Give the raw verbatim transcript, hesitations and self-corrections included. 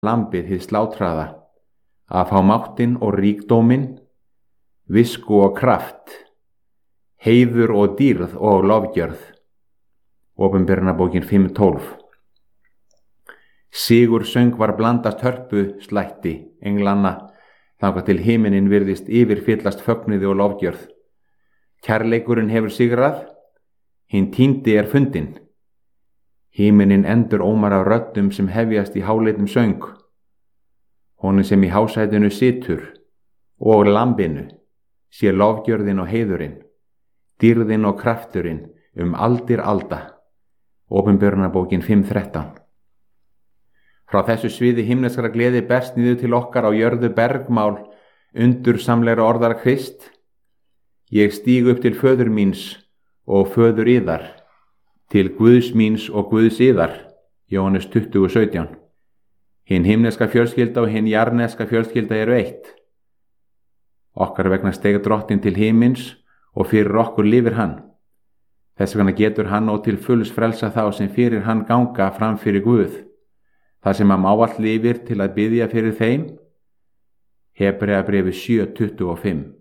lambið hið slátraða, að fá máttinn og ríkdóminn, visku og kraft, heiður og dýrð og lofgjörð. Opinberunarbókin fimm tólf. Sigur söng var blandast hörpu slætti englanna, þangað til himinin virðist yfirfyllast fögnuði og lofgjörð. Kærleikurinn hefur sigrað, hinn týndi er fundinn. Himinin endur ómar af röddum sem hefjast í háleitum söng. Honum sem í hásætinu situr og lambinu sé lofgjörðin og heiðurinn, dýrðin og krafturinn um aldir alda. Opinberunarbókin fimm þrettán. Frá þessu sviði himneskra gleði berst niður til okkar á jörðu bergmál undursamlegra orðar Krist. Ég stíg upp til föður míns og föður yðar, til Guðs míns og Guðs yðar. Jóhannes tuttugu sautján. Hinn himneska fjölskylda og hinn jarneska fjölskylda eru eitt. Okkar vegna steig drottinn til himins og fyrir okkur lifir hann. Þess vegna getur hann og til fulls frelsa þá sem fyrir hann ganga fram fyrir Guð, þar sem hann ávallt lifir til að biðja fyrir þeim. Hebreabréfið sjö tuttugu og fimm.